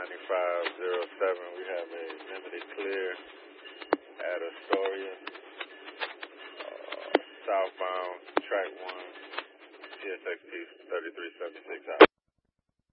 9507. We have a limited clear at Astoria, southbound, track 1, CSXT 3376 out.